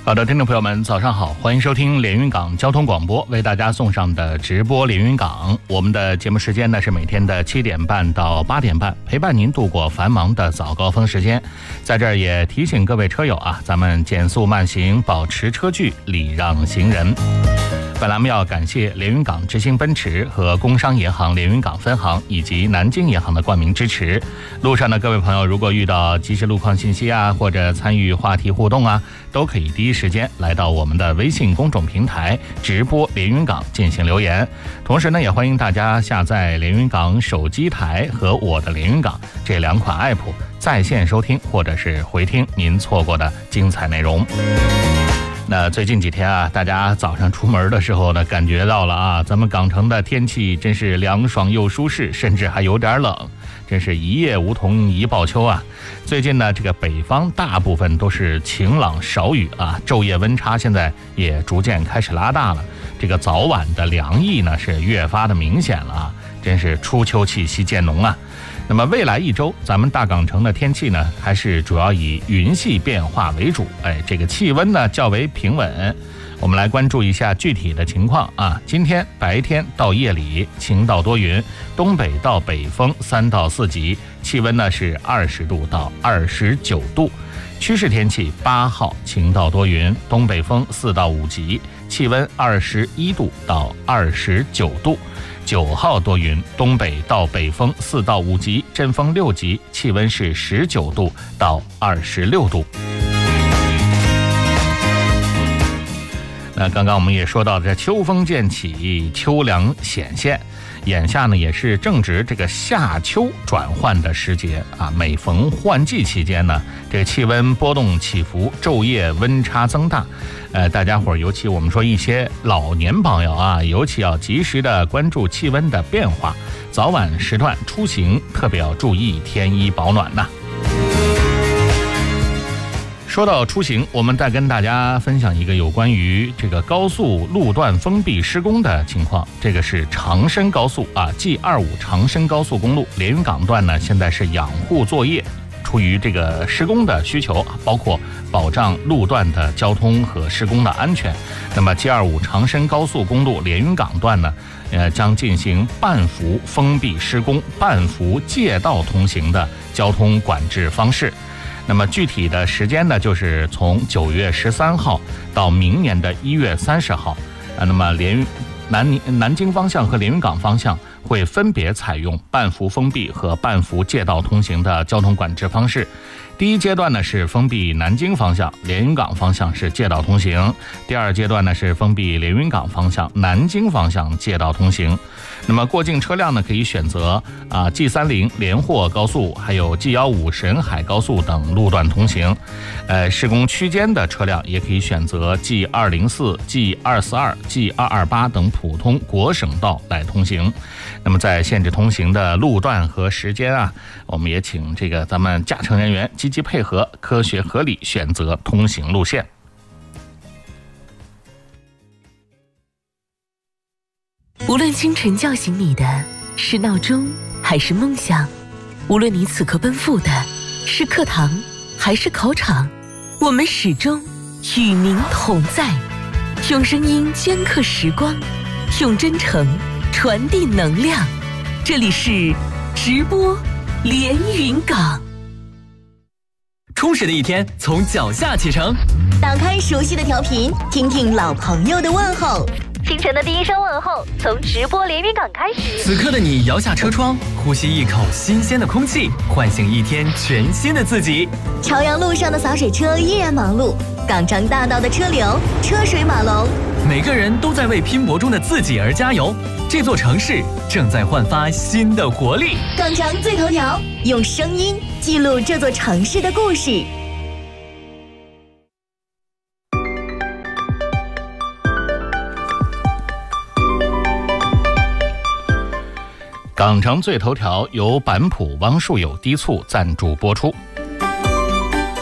好的，听众朋友们，早上好，欢迎收听连云港交通广播为大家送上的直播连云港。我们的节目时间呢是每天的7点半到8点半，陪伴您度过繁忙的早高峰时间。在这儿也提醒各位车友啊，咱们减速慢行，保持车距，礼让行人。本栏目要感谢连云港之星奔驰和工商银行连云港分行以及南京银行的冠名支持。路上的各位朋友，如果遇到即时路况信息啊，或者参与话题互动啊，都可以第一时间来到我们的微信公众平台直播连云港进行留言。同时呢，也欢迎大家下载连云港手机台和我的连云港这2款 app 在线收听或者是回听您错过的精彩内容。那最近几天啊，大家早上出门的时候呢，感觉到了啊，咱们港城的天气真是凉爽又舒适，甚至还有点冷，真是一叶梧桐一报秋啊。最近呢，这个北方大部分都是晴朗少雨啊，昼夜温差现在也逐渐开始拉大了，这个早晚的凉意呢是越发的明显了啊，真是初秋气息渐浓啊。那么未来1周，咱们大港城的天气呢，还是主要以云系变化为主。这个气温呢较为平稳。我们来关注一下具体的情况啊。今天白天到夜里晴到多云，东北到北风3到4级，气温呢是20度到29度。趋势天气8号晴到多云，东北风4到5级，气温21度到29度。9号多云，东北到北风4到5级，阵风6级，气温是19度到26度。那刚刚我们也说到，这秋风渐起，秋凉显现，眼下呢也是正值这个夏秋转换的时节啊。每逢换季期间呢，这个气温波动起伏，昼夜温差增大。大家伙儿，尤其我们说一些老年朋友啊，尤其要及时的关注气温的变化，早晚时段出行特别要注意添衣保暖呐。说到出行，我们再跟大家分享一个有关于这个高速路段封闭施工的情况。这个是长深高速啊 G25 长深高速公路连云港段呢，现在是养护作业。出于这个施工的需求，包括保障路段的交通和施工的安全，那么 G25 长深高速公路连云港段呢，将进行半幅封闭施工、半幅借道通行的交通管制方式。那么具体的时间呢，就是从9月13号到明年的1月30号。那么南京方向和连云港方向会分别采用半幅封闭和半幅借道通行的交通管制方式。第一阶段呢是封闭南京方向，连云港方向是借道通行；第二阶段呢是封闭连云港方向，南京方向借道通行。那么过境车辆呢可以选择G30 连霍高速，还有 G15 沈海高速等路段通行。施工区间的车辆也可以选择 G204、G242、G228 等普通国省道来通行。那么在限制通行的路段和时间啊，我们也请这个咱们驾乘人员积极配合，科学合理选择通行路线。 无论清晨叫醒你的是闹钟还是梦想，无论你此刻奔赴的是课堂还是考场，我们始终与您同在，用声音镌刻时光，用真诚传递能量。这里是直播连云港。 充实的一天从脚下启程， 打开熟悉的调频，听听老朋友的问候。 清晨的第一声问候，从直播连云港开始。 此刻的你摇下车窗，呼吸一口新鲜的空气，唤醒一天全新的自己。 朝阳路上的洒水车依然忙碌，港城大道的车流车水马龙， 每个人都在为拼搏中的自己而加油。这座城市正在焕发新的活力。 港城最头条，用声音记录这座城市的故事。 港城最头条由板浦汪树友低醋赞助播出。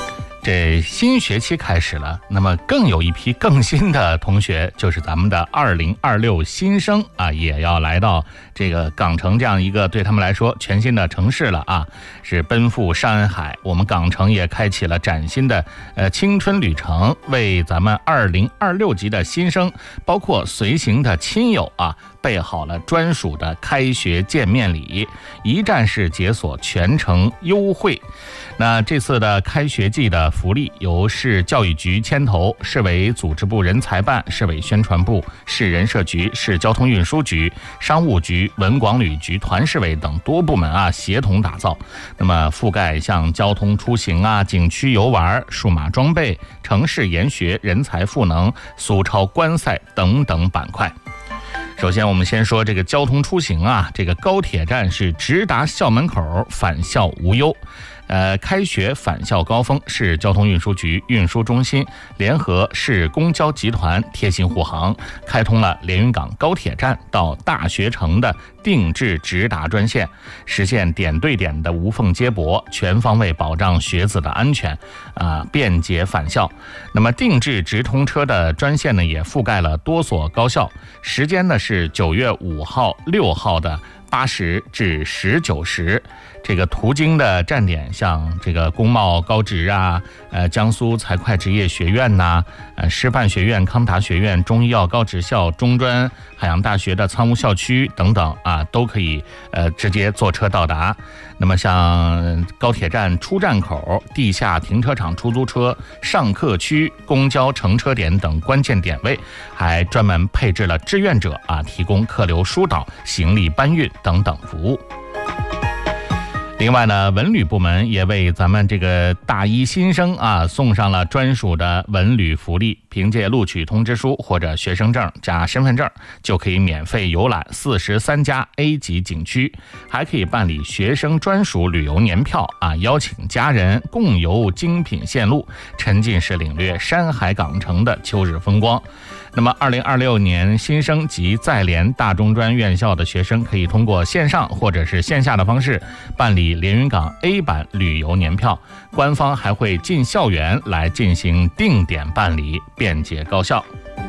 这新学期开始了，那么更有一批更新的同学，就是咱们的2026新生啊，也要来到这个港城这样一个对他们来说全新的城市了啊，是奔赴山海。我们港城也开启了崭新的青春旅程，为咱们2026级的新生，包括随行的亲友啊，备好了专属的开学见面礼，一站式解锁，全程优惠。那这次的开学季的福利由市教育局牵头，市委组织部人才办、市委宣传部、市人社局、市交通运输局、商务局、文广旅局、团市委等多部门啊协同打造。那么覆盖像交通出行啊、景区游玩、数码装备、城市研学、人才赋能、苏超观赛等等板块。首先我们先说这个交通出行啊，这个高铁站是直达校门口，返校无忧。开学返校高峰，市交通运输局运输中心联合市公交集团贴心护航，开通了连云港高铁站到大学城的定制直达专线，实现点对点的无缝接驳，全方位保障学子的安全，便捷返校。那么定制直通车的专线呢，也覆盖了多所高校，时间呢是9月5号、6号的8时至19时。这个途经的站点像这个工贸高职啊，江苏财会职业学院呐，师范学院、康达学院、中医药高职校、中专、海洋大学的仓务校区等等啊，都可以直接坐车到达。那么像高铁站出站口、地下停车场出租车、上客区、公交乘车点等关键点位，还专门配置了志愿者啊，提供客流疏导、行李搬运等等服务。另外呢，文旅部门也为咱们这个大一新生啊送上了专属的文旅福利，凭借录取通知书或者学生证加身份证，就可以免费游览43家 A 级景区，还可以办理学生专属旅游年票啊，邀请家人共游精品线路，沉浸式领略山海港城的秋日风光。那么2026年新生及在联大中专院校的学生，可以通过线上或者是线下的方式办理连云港 A 版旅游年票，官方还会进校园来进行定点办理，便捷高效。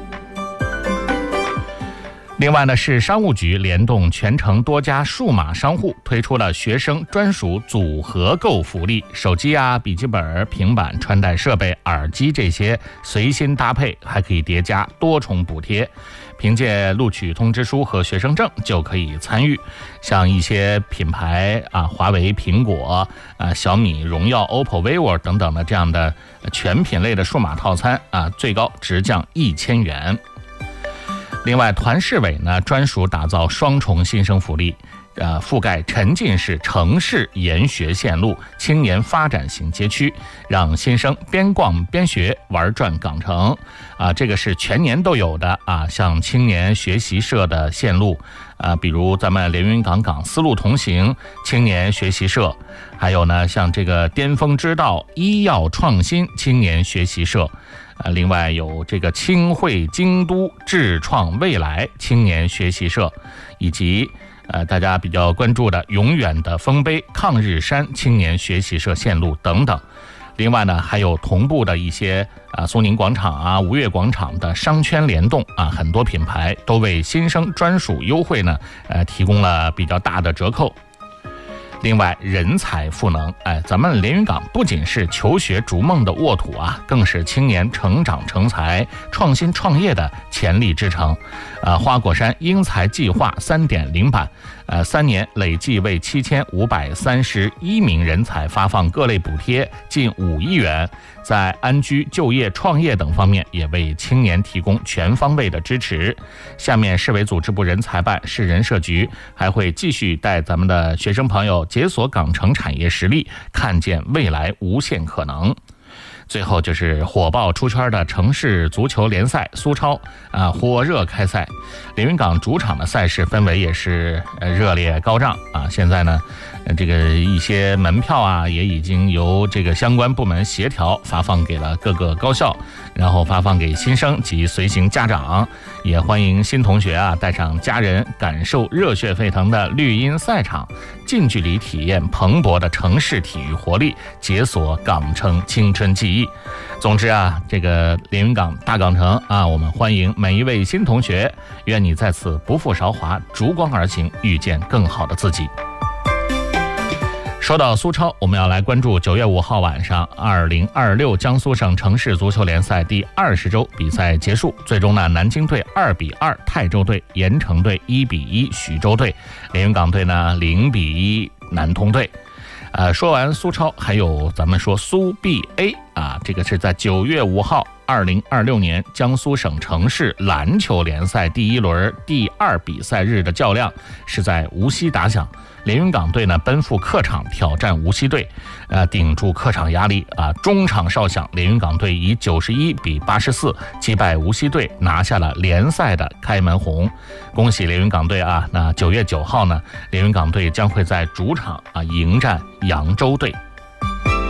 另外呢，市商务局联动全城多家数码商户，推出了学生专属组合购福利，手机啊、笔记本、平板、穿戴设备、耳机这些随心搭配，还可以叠加多重补贴。凭借录取通知书和学生证就可以参与，像一些品牌啊，华为、苹果、小米、荣耀、OPPO、vivo 等等的这样的全品类的数码套餐啊，最高直降1000元。另外，团市委呢专属打造双重新生福利，覆盖沉浸式城市研学线路、青年发展型街区，让新生边逛边学，玩转港城啊，这个是全年都有的啊，像青年学习社的线路啊，比如咱们连云港港丝路同行青年学习社，还有呢像这个巅峰之道医药创新青年学习社。另外有这个青汇京都智创未来青年学习社，以及大家比较关注的永远的丰碑抗日山青年学习社线路等等。另外呢，还有同步的一些苏宁广场啊、吴越广场的商圈联动啊，很多品牌都为新生专属优惠呢，提供了比较大的折扣。另外，人才赋能，咱们连云港不仅是求学逐梦的沃土啊，更是青年成长成才、创新创业的潜力之城。花果山英才计划3.0版，3年累计为7531名人才发放各类补贴近5亿元，在安居、就业、创业等方面也为青年提供全方位的支持。下面市委组织部人才办、市人社局还会继续带咱们的学生朋友解锁港城产业实力，看见未来无限可能。最后就是火爆出圈的城市足球联赛苏超火热开赛，连云港主场的赛事氛围也是热烈高涨啊！现在呢， 这个一些门票啊，也已经由这个相关部门协调发放给了各个高校，然后发放给新生及随行家长。也欢迎新同学啊带上家人，感受热血沸腾的绿茵赛场，近距离体验蓬勃的城市体育活力，解锁港城青春记忆。总之啊，这个连云港大港城啊，我们欢迎每一位新同学，愿你在此不负韶华，逐光而行，遇见更好的自己。说到苏超，我们要来关注9月5号晚上2026江苏省城市足球联赛第20周比赛结束，最终呢，南京队2-2泰州队，盐城队1-1徐州队，连云港队呢0-1南通队。说完苏超，还有咱们说苏 BA 啊，这个是在9月5号2026年江苏省城市篮球联赛第1轮第2比赛日的较量是在无锡打响。连云港队呢奔赴客场挑战无锡队，顶住客场压力啊，中场哨响，连云港队以91-84击败无锡队，拿下了联赛的开门红。恭喜连云港队啊！那9月9号呢，连云港队将会在主场迎战扬州队。